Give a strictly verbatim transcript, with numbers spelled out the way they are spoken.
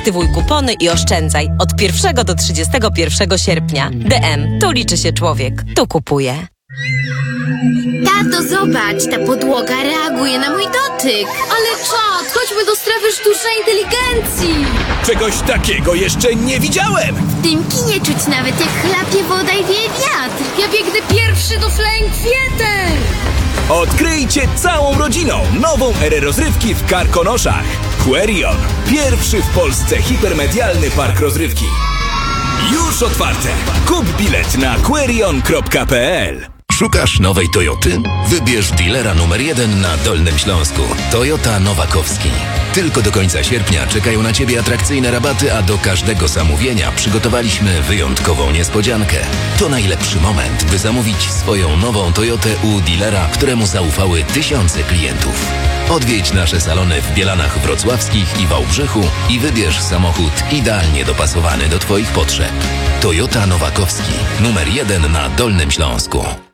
Aktywuj kupony i oszczędzaj od pierwszego do trzydziestego pierwszego sierpnia. D M. Tu liczy się człowiek. Tu kupuję. Tato, zobacz, ta podłoga reaguje na mój dotyk. Ale czad, chodźmy do strefy sztucznej inteligencji. Czegoś takiego jeszcze nie widziałem! W tym kinie czuć nawet jak chlapie woda i wieje wiatr. Ja biegnę pierwszy do Flying Theater. Odkryjcie całą rodziną nową erę rozrywki w Karkonoszach. Querion. Pierwszy w Polsce hipermedialny park rozrywki. Już otwarte. Kup bilet na querion kropka p l. Szukasz nowej Toyoty? Wybierz dealera numer jeden na Dolnym Śląsku. Toyota Nowakowski. Tylko do końca sierpnia czekają na Ciebie atrakcyjne rabaty, a do każdego zamówienia przygotowaliśmy wyjątkową niespodziankę. To najlepszy moment, by zamówić swoją nową Toyotę u dealera, któremu zaufały tysiące klientów. Odwiedź nasze salony w Bielanach Wrocławskich i Wałbrzychu i wybierz samochód idealnie dopasowany do Twoich potrzeb. Toyota Nowakowski. Numer jeden na Dolnym Śląsku.